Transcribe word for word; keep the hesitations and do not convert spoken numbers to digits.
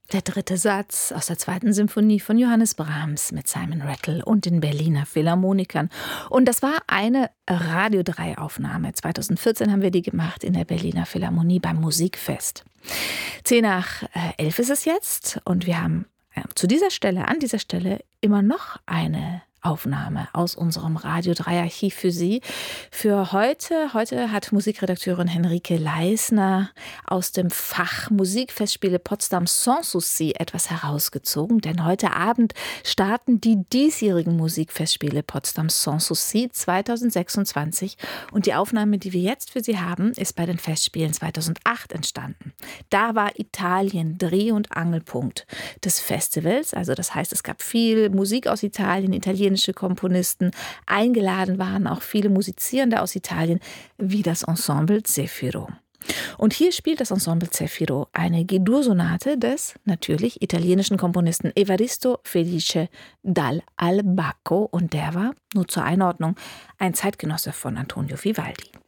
Der dritte Satz aus der zweiten Symphonie von Johannes Brahms mit Simon Rattle und den Berliner Philharmonikern. Und das war eine Radio drei Aufnahme. zweitausendvierzehn haben wir die gemacht in der Berliner Philharmonie beim Musikfest. Zehn nach elf ist es jetzt und wir haben äh, zu dieser Stelle, an dieser Stelle immer noch eine Aufnahme aus unserem Radio drei Archiv für Sie. Für heute, heute hat Musikredakteurin Henrike Leisner aus dem Fach Musikfestspiele Potsdam Sans Souci etwas herausgezogen, denn heute Abend starten die diesjährigen Musikfestspiele Potsdam Sans Souci zweitausendsechsundzwanzig und die Aufnahme, die wir jetzt für Sie haben, ist bei den Festspielen zweitausendacht entstanden. Da war Italien Dreh- und Angelpunkt des Festivals, also das heißt, es gab viel Musik aus Italien, italienische Komponisten, eingeladen waren auch viele Musizierende aus Italien, wie das Ensemble Zefiro. Und hier spielt das Ensemble Zefiro eine G-Dur-Sonate des natürlich italienischen Komponisten Evaristo Felice dal Albacco und der war, nur zur Einordnung, ein Zeitgenosse von Antonio Vivaldi.